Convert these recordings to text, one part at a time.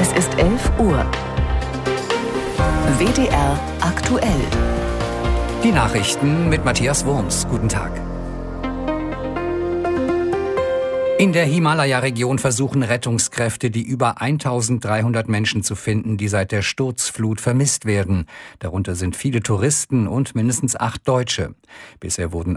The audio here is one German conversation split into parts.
Es ist 11 Uhr. WDR aktuell. Die Nachrichten mit Matthias Wurms. Guten Tag. In der Himalaya-Region versuchen Rettungskräfte, die über 1300 Menschen zu finden, die seit der Sturzflut vermisst werden. Darunter sind viele Touristen und mindestens 8 Deutsche. Bisher wurden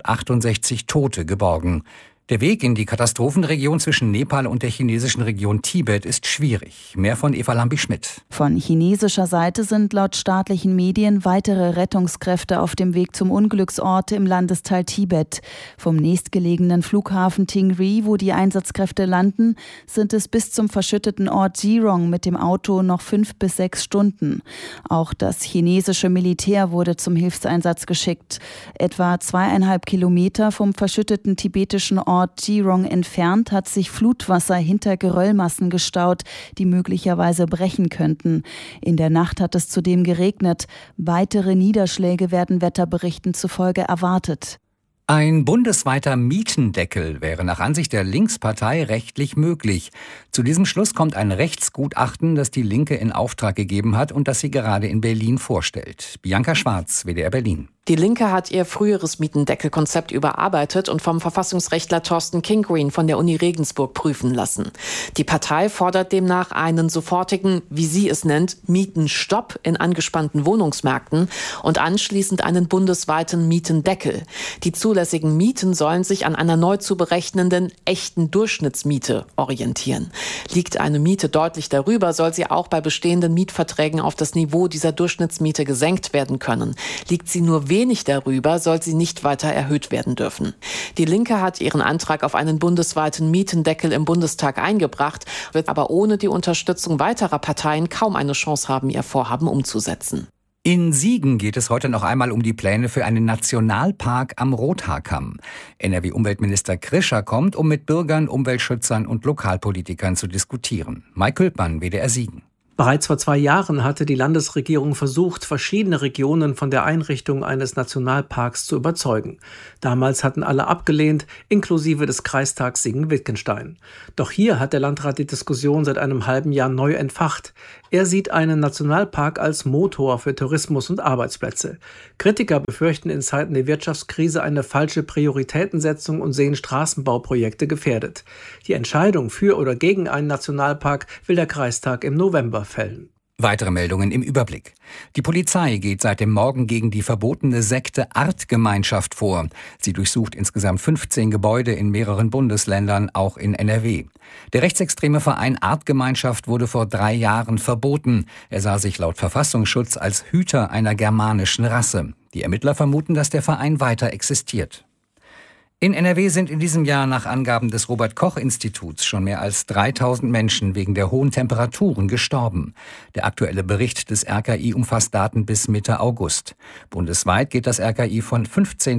168 Tote geborgen. Der Weg in die Katastrophenregion zwischen Nepal und der chinesischen Region Tibet ist schwierig. Mehr von Eva Lambi-Schmidt. Von chinesischer Seite sind laut staatlichen Medien weitere Rettungskräfte auf dem Weg zum Unglücksort im Landesteil Tibet. Vom nächstgelegenen Flughafen Tingri, wo die Einsatzkräfte landen, sind es bis zum verschütteten Ort Jirong mit dem Auto noch 5 bis 6 Stunden. Auch das chinesische Militär wurde zum Hilfseinsatz geschickt. Etwa 2,5 Kilometer vom verschütteten tibetischen Ort Jirong entfernt hat sich Flutwasser hinter Geröllmassen gestaut, die möglicherweise brechen könnten. In der Nacht hat es zudem geregnet. Weitere Niederschläge werden Wetterberichten zufolge erwartet. Ein bundesweiter Mietendeckel wäre nach Ansicht der Linkspartei rechtlich möglich. Zu diesem Schluss kommt ein Rechtsgutachten, das die Linke in Auftrag gegeben hat und das sie gerade in Berlin vorstellt. Bianca Schwarz, WDR Berlin. Die Linke hat ihr früheres Mietendeckelkonzept überarbeitet und vom Verfassungsrechtler Thorsten Kingreen von der Uni Regensburg prüfen lassen. Die Partei fordert demnach einen sofortigen, wie sie es nennt, Mietenstopp in angespannten Wohnungsmärkten und anschließend einen bundesweiten Mietendeckel. Die zulässigen Mieten sollen sich an einer neu zu berechnenden echten Durchschnittsmiete orientieren. Liegt eine Miete deutlich darüber, soll sie auch bei bestehenden Mietverträgen auf das Niveau dieser Durchschnittsmiete gesenkt werden können. Liegt sie nur wenig darüber, soll sie nicht weiter erhöht werden dürfen. Die Linke hat ihren Antrag auf einen bundesweiten Mietendeckel im Bundestag eingebracht, wird aber ohne die Unterstützung weiterer Parteien kaum eine Chance haben, ihr Vorhaben umzusetzen. In Siegen geht es heute noch einmal um die Pläne für einen Nationalpark am Rothaarkamm. NRW-Umweltminister Krischer kommt, um mit Bürgern, Umweltschützern und Lokalpolitikern zu diskutieren. Mike Külpmann, WDR Siegen. Bereits vor 2 Jahren hatte die Landesregierung versucht, verschiedene Regionen von der Einrichtung eines Nationalparks zu überzeugen. Damals hatten alle abgelehnt, inklusive des Kreistags Siegen-Wittgenstein. Doch hier hat der Landrat die Diskussion seit einem halben Jahr neu entfacht. Er sieht einen Nationalpark als Motor für Tourismus und Arbeitsplätze. Kritiker befürchten in Zeiten der Wirtschaftskrise eine falsche Prioritätensetzung und sehen Straßenbauprojekte gefährdet. Die Entscheidung für oder gegen einen Nationalpark will der Kreistag im November fällen. Weitere Meldungen im Überblick. Die Polizei geht seit dem Morgen gegen die verbotene Sekte Artgemeinschaft vor. Sie durchsucht insgesamt 15 Gebäude in mehreren Bundesländern, auch in NRW. Der rechtsextreme Verein Artgemeinschaft wurde vor 3 Jahren verboten. Er sah sich laut Verfassungsschutz als Hüter einer germanischen Rasse. Die Ermittler vermuten, dass der Verein weiter existiert. In NRW sind in diesem Jahr nach Angaben des Robert-Koch-Instituts schon mehr als 3000 Menschen wegen der hohen Temperaturen gestorben. Der aktuelle Bericht des RKI umfasst Daten bis Mitte August. Bundesweit geht das RKI von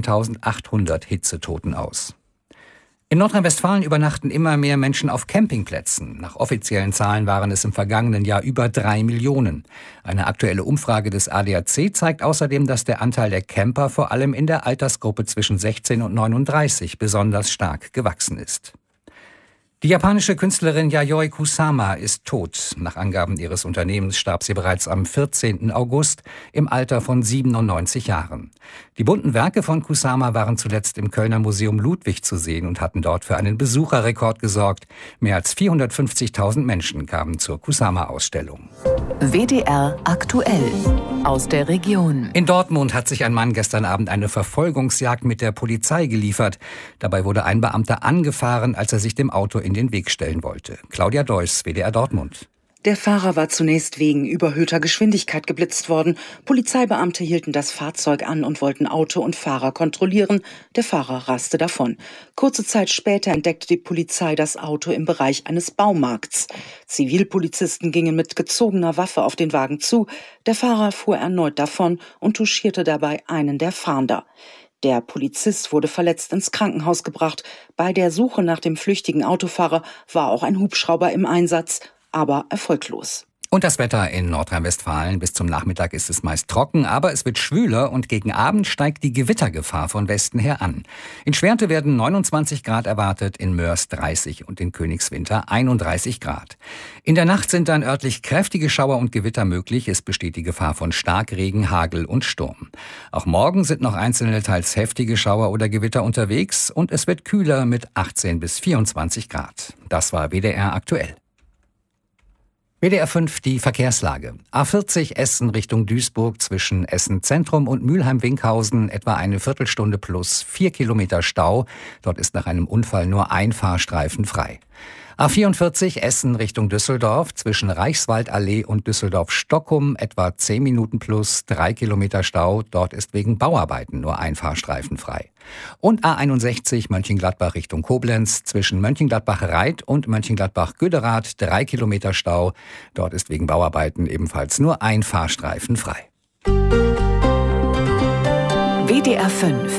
15.800 Hitzetoten aus. In Nordrhein-Westfalen übernachten immer mehr Menschen auf Campingplätzen. Nach offiziellen Zahlen waren es im vergangenen Jahr über 3 Millionen. Eine aktuelle Umfrage des ADAC zeigt außerdem, dass der Anteil der Camper vor allem in der Altersgruppe zwischen 16 und 39 besonders stark gewachsen ist. Die japanische Künstlerin Yayoi Kusama ist tot. Nach Angaben ihres Unternehmens starb sie bereits am 14. August im Alter von 97 Jahren. Die bunten Werke von Kusama waren zuletzt im Kölner Museum Ludwig zu sehen und hatten dort für einen Besucherrekord gesorgt. Mehr als 450.000 Menschen kamen zur Kusama-Ausstellung. WDR aktuell aus der Region. In Dortmund hat sich ein Mann gestern Abend eine Verfolgungsjagd mit der Polizei geliefert. Dabei wurde ein Beamter angefahren, als er sich dem Auto in den Weg stellen wollte. Claudia Deuss, WDR Dortmund. Der Fahrer war zunächst wegen überhöhter Geschwindigkeit geblitzt worden. Polizeibeamte hielten das Fahrzeug an und wollten Auto und Fahrer kontrollieren. Der Fahrer raste davon. Kurze Zeit später entdeckte die Polizei das Auto im Bereich eines Baumarkts. Zivilpolizisten gingen mit gezogener Waffe auf den Wagen zu. Der Fahrer fuhr erneut davon und touchierte dabei einen der Fahnder. Der Polizist wurde verletzt ins Krankenhaus gebracht. Bei der Suche nach dem flüchtigen Autofahrer war auch ein Hubschrauber im Einsatz, aber erfolglos. Und das Wetter in Nordrhein-Westfalen. Bis zum Nachmittag ist es meist trocken, aber es wird schwüler und gegen Abend steigt die Gewittergefahr von Westen her an. In Schwerte werden 29 Grad erwartet, in Mörs 30 und in Königswinter 31 Grad. In der Nacht sind dann örtlich kräftige Schauer und Gewitter möglich. Es besteht die Gefahr von Starkregen, Hagel und Sturm. Auch morgen sind noch einzelne teils heftige Schauer oder Gewitter unterwegs und es wird kühler mit 18 bis 24 Grad. Das war WDR aktuell. WDR 5, die Verkehrslage. A40 Essen Richtung Duisburg zwischen Essen Zentrum und Mülheim-Winkhausen etwa eine Viertelstunde plus 4 Kilometer Stau. Dort ist nach einem Unfall nur ein Fahrstreifen frei. A44 Essen Richtung Düsseldorf zwischen Reichswaldallee und Düsseldorf-Stockum etwa 10 Minuten plus 3 Kilometer Stau. Dort ist wegen Bauarbeiten nur ein Fahrstreifen frei. Und A61 Mönchengladbach Richtung Koblenz zwischen Mönchengladbach-Reit und Mönchengladbach-Göderath 3 Kilometer Stau. Dort ist wegen Bauarbeiten ebenfalls nur ein Fahrstreifen frei. WDR 5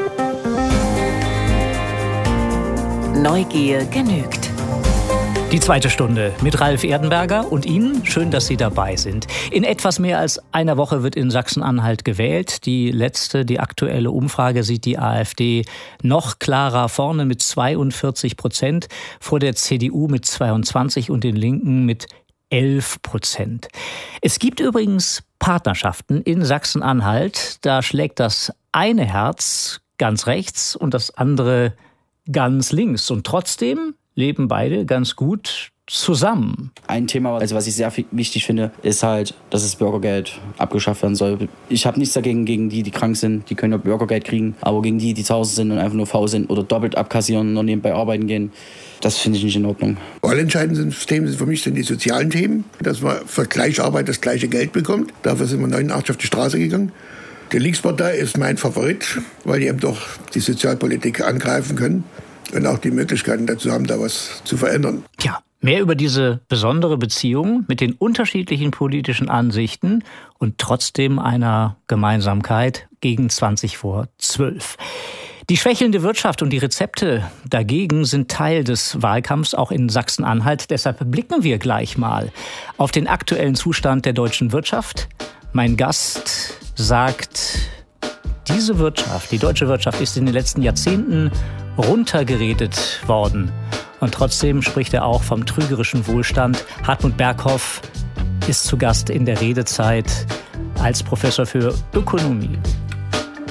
Neugier genügt. Die zweite Stunde mit Ralf Erdenberger und Ihnen. Schön, dass Sie dabei sind. In etwas mehr als einer Woche wird in Sachsen-Anhalt gewählt. Die aktuelle Umfrage sieht die AfD noch klarer vorne mit 42%, vor der CDU mit 22% und den Linken mit 11%. Es gibt übrigens Partnerschaften in Sachsen-Anhalt. Da schlägt das eine Herz ganz rechts und das andere ganz links. Und trotzdem leben beide ganz gut zusammen. Ein Thema, was ich sehr wichtig finde, ist halt, dass das Bürgergeld abgeschafft werden soll. Ich habe nichts dagegen, gegen die krank sind, die können ja Bürgergeld kriegen, aber gegen die zu Hause sind und einfach nur faul sind oder doppelt abkassieren und nebenbei arbeiten gehen, das finde ich nicht in Ordnung. Allentscheidende Themen für mich sind die sozialen Themen, dass man für gleiche Arbeit das gleiche Geld bekommt. Dafür sind wir 89 auf die Straße gegangen. Die Linkspartei ist mein Favorit, weil die eben doch die Sozialpolitik angreifen können und auch die Möglichkeiten dazu haben, da was zu verändern. Ja, mehr über diese besondere Beziehung mit den unterschiedlichen politischen Ansichten und trotzdem einer Gemeinsamkeit gegen 11:20. Die schwächelnde Wirtschaft und die Rezepte dagegen sind Teil des Wahlkampfs auch in Sachsen-Anhalt. Deshalb blicken wir gleich mal auf den aktuellen Zustand der deutschen Wirtschaft. Mein Gast sagt, diese Wirtschaft, die deutsche Wirtschaft, ist in den letzten Jahrzehnten runtergeredet worden. Und trotzdem spricht er auch vom trügerischen Wohlstand. Hartmut Berghoff ist zu Gast in der Redezeit als Professor für Ökonomie.